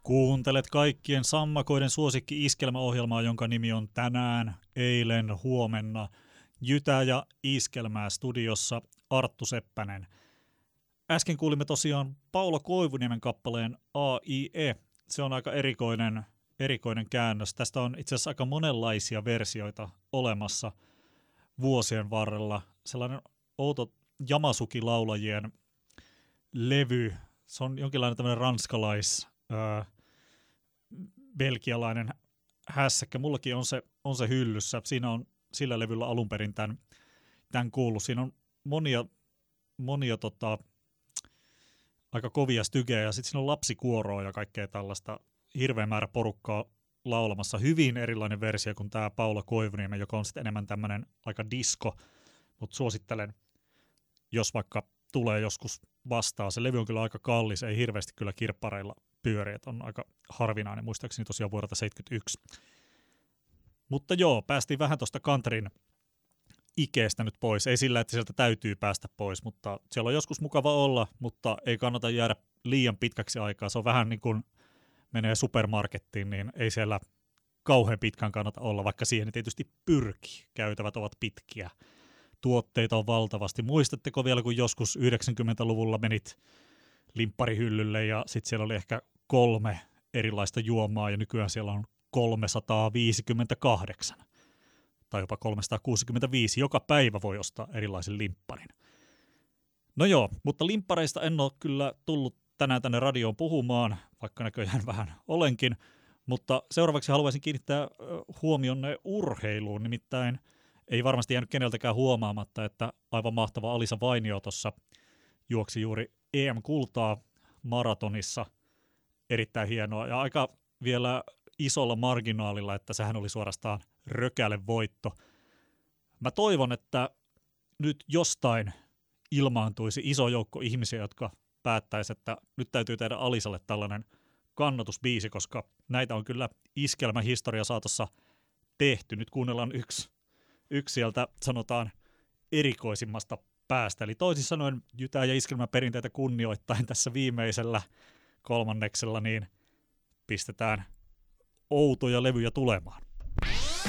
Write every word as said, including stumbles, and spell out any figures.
Kuuntelet kaikkien sammakoiden suosikki-iskelmäohjelmaa, jonka nimi on tänään, eilen, huomenna. Jytä ja iskelmää studiossa Arttu Seppänen. Äsken kuulimme tosiaan Paula Koivuniemen kappaleen A I E. Se on aika erikoinen, erikoinen käännös. Tästä on itse asiassa aika monenlaisia versioita olemassa vuosien varrella. Sellainen outo Jamasuki-laulajien levy. Se on jonkinlainen tämmöinen ranskalais... Öö, belgialainen hässäkkä. Mullakin on se, on se hyllyssä. Siinä on sillä levyllä alun perin tämän, tämän kuullut. Siinä on monia, monia tota, aika kovia stygejä ja sitten siinä on lapsikuoroa ja kaikkea tällaista hirveän määrä porukkaa laulamassa. Hyvin erilainen versio kuin tämä Paula Koivuniemen, joka on sitten enemmän tämmöinen aika disco, mutta suosittelen, jos vaikka tulee joskus vastaan. Se levy on kyllä aika kallis, ei hirveästi kyllä kirppareilla pyöriä, on aika harvinainen, muistaakseni tosiaan vuodelta seitsemänkymmentäyksi. Mutta joo, päästiin vähän tuosta countryn ikeestä nyt pois. Ei sillä, että sieltä täytyy päästä pois, mutta siellä on joskus mukava olla, mutta ei kannata jäädä liian pitkäksi aikaa. Se on vähän niin kuin menee supermarkettiin, niin ei siellä kauhean pitkään kannata olla, vaikka siihen tietysti pyrkii. Käytävät ovat pitkiä. Tuotteita on valtavasti. Muistatteko vielä, kun joskus yhdeksänkymmentäluvulla menit limpparihyllylle ja sitten siellä oli ehkä kolme erilaista juomaa ja nykyään siellä on kolmesataaviisikymmentäkahdeksan tai jopa kolmesataakuusikymmentäviisi. Joka päivä voi ostaa erilaisen limpparin. No joo, mutta limppareista en ole kyllä tullut tänään tänne radioon puhumaan, vaikka näköjään vähän olenkin, mutta seuraavaksi haluaisin kiinnittää huomionne urheiluun, nimittäin ei varmasti jäänyt keneltäkään huomaamatta, että aivan mahtava Alisa Vainio tuossa juoksi juuri E M-kultaa maratonissa. Erittäin hienoa ja aika vielä isolla marginaalilla, että sehän oli suorastaan rökäle voitto. Mä toivon, että nyt jostain ilmaantuisi iso joukko ihmisiä, jotka päättäisi, että nyt täytyy tehdä Alisalle tällainen kannatusbiisi, koska näitä on kyllä iskelmähistoria saatossa tehty. Nyt kuunnellaan yksi, yksi sieltä sanotaan erikoisimmasta päästä. Eli toisin sanoen Jytä- ja iskelmäperinteitä kunnioittain tässä viimeisellä kolmanneksella, niin pistetään outoja levyjä tulemaan.